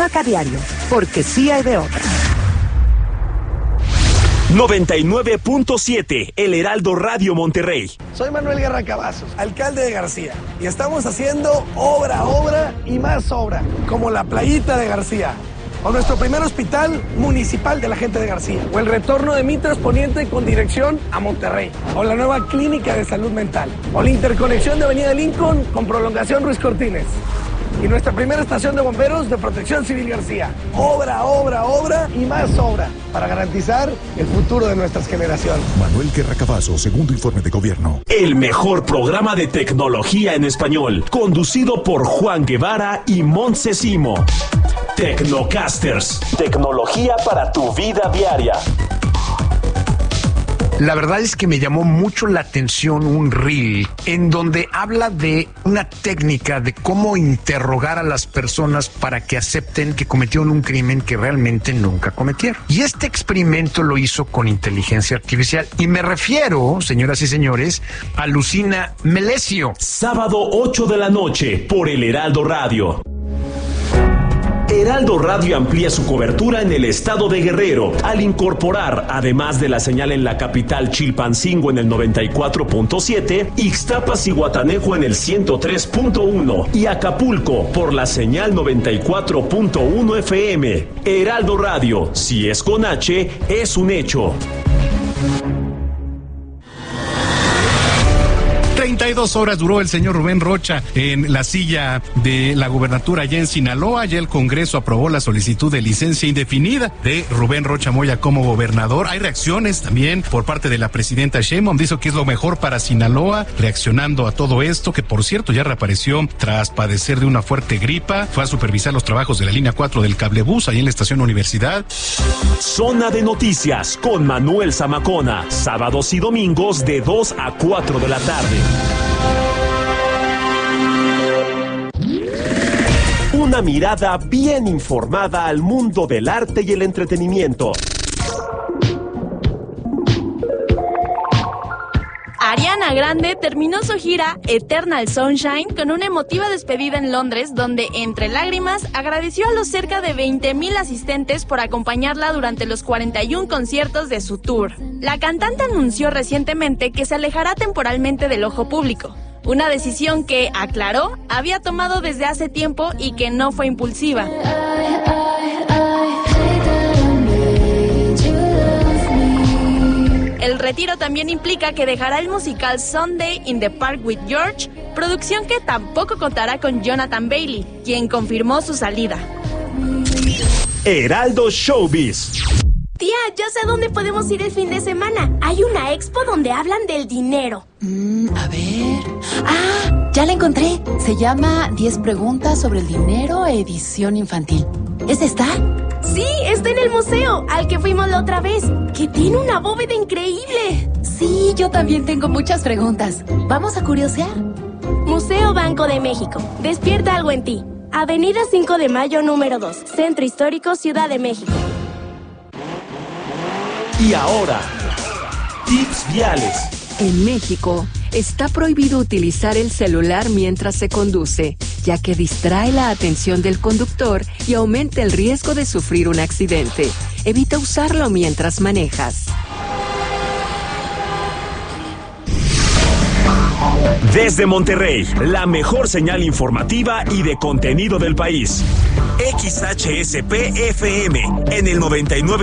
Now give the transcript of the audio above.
Vaca Diario, porque sí hay de otra. 99.7, El Heraldo Radio Monterrey. Soy Manuel Guerra Cavazos, alcalde de García, y estamos haciendo obra y más obra, como la playita de García, o nuestro primer hospital municipal de la gente de García, o el retorno de Mitras Poniente con dirección a Monterrey, o la nueva clínica de salud mental, o la interconexión de Avenida Lincoln con prolongación Ruiz Cortines, y nuestra primera estación de bomberos de Protección Civil García. Obra y más obra para garantizar el futuro de nuestras generaciones. Manuel Guerra Cavazos, segundo informe de gobierno. El mejor programa de tecnología en español, conducido por Juan Guevara y Montse Simo. Tecnocasters, tecnología para tu vida diaria. La verdad es que me llamó mucho la atención un reel en donde habla de una técnica de cómo interrogar a las personas para que acepten que cometieron un crimen que realmente nunca cometieron. Y este experimento lo hizo con inteligencia artificial. Y me refiero, señoras y señores, a Lucina Melesio. Sábado 8 de la noche por El Heraldo Radio. Heraldo Radio amplía su cobertura en el estado de Guerrero al incorporar, además de la señal en la capital Chilpancingo en el 94.7, Ixtapas y Guatanejo en el 103.1 y Acapulco por la señal 94.1 FM. Heraldo Radio, si es con H, es un hecho. 32 horas duró el señor Rubén Rocha en la silla de la gubernatura allá en Sinaloa. Ya el Congreso aprobó la solicitud de licencia indefinida de Rubén Rocha Moya como gobernador. Hay reacciones también por parte de la presidenta Sheinbaum. Dijo que es lo mejor para Sinaloa, reaccionando a todo esto, que por cierto ya reapareció tras padecer de una fuerte gripa. Fue a supervisar los trabajos de la línea 4 del cablebús ahí en la estación Universidad. Zona de Noticias con Manuel Zamacona, sábados y domingos de 2 a 4 de la tarde. Una mirada bien informada al mundo del arte y el entretenimiento. Ariana Grande terminó su gira Eternal Sunshine con una emotiva despedida en Londres, donde entre lágrimas agradeció a los cerca de 20,000 asistentes por acompañarla durante los 41 conciertos de su tour. La cantante anunció recientemente que se alejará temporalmente del ojo público, una decisión que, aclaró, había tomado desde hace tiempo y que no fue impulsiva. El retiro también implica que dejará el musical Sunday in the Park with George, producción que tampoco contará con Jonathan Bailey, quien confirmó su salida. Heraldo Showbiz. Tía, yo sé dónde podemos ir el fin de semana. Hay una expo donde hablan del dinero. A ver... ¡Ah! Ya la encontré. Se llama 10 preguntas sobre el dinero, edición infantil. ¿Es esta? Sí, está en el museo, al que fuimos la otra vez, que tiene una bóveda increíble. Sí, yo también tengo muchas preguntas. ¿Vamos a curiosear? Museo Banco de México. Despierta algo en ti. Avenida 5 de Mayo, número 2. Centro Histórico, Ciudad de México. Y ahora, tips viales. En México, está prohibido utilizar el celular mientras se conduce, ya que distrae la atención del conductor y aumenta el riesgo de sufrir un accidente. Evita usarlo mientras manejas. Desde Monterrey, la mejor señal informativa y de contenido del país. XHSP FM en el 99.